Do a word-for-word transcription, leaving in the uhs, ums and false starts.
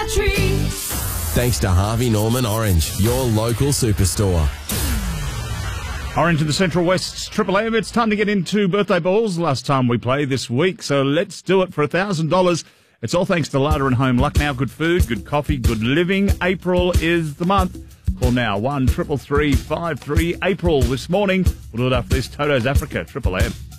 country. Thanks to Harvey Norman Orange, your local superstore. Orange in the Central West's Triple M. It's time to get into birthday balls. Last time we played this week, so let's do it for one thousand dollars. It's all thanks to Larder and Home Luck Now. Good food, good coffee, good living. April is the month. Call now, one triple three five three April this morning. We'll do it after this. Toto's Africa, Triple M.